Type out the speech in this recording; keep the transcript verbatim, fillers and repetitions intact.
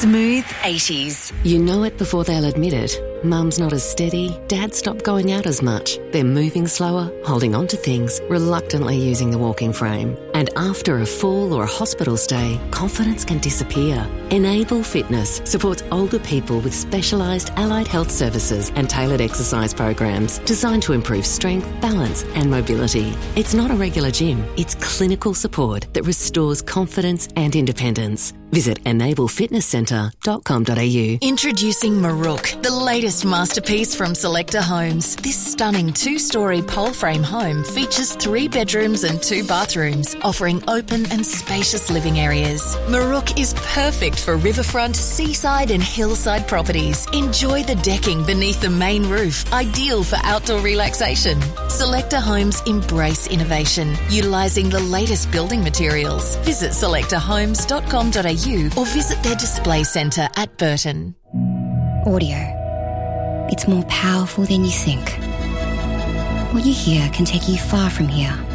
Smooth eighties. You know it before they'll admit it. Mum's not as steady, Dad stopped going out as much. They're moving slower, holding on to things, reluctantly using the walking frame. And after a fall or a hospital stay, confidence can disappear. Enable Fitness supports older people with specialised allied health services and tailored exercise programs designed to improve strength, balance and mobility. It's not a regular gym, it's clinical support that restores confidence and independence. Visit enable fitness centre dot com dot a u. Introducing Marook, the latest masterpiece from Selector Homes. This stunning two-storey pole frame home features three bedrooms and two bathrooms, offering open and spacious living areas. Marook is perfect for riverfront, seaside and hillside properties. Enjoy the decking beneath the main roof, ideal for outdoor relaxation. Selector Homes embrace innovation, utilising the latest building materials. Visit selector homes dot com dot a u or visit their display centre at Burton. Audio. It's more powerful than you think. What you hear can take you far from here.